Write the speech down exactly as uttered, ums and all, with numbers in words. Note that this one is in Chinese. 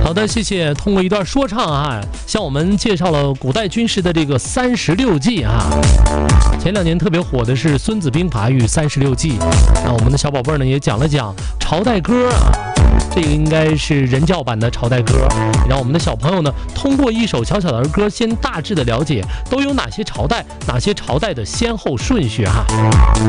好的，谢谢。通过一段说唱啊，向我们介绍了古代军事的这个三十六计啊。前两年特别火的是《孙子兵法》与三十六计。那我们的小宝贝儿呢也讲了讲朝代歌啊，这个应该是人教版的朝代歌，让我们的小朋友呢通过一首小小的儿歌，先大致的了解都有哪些朝代，哪些朝代的先后顺序哈、啊。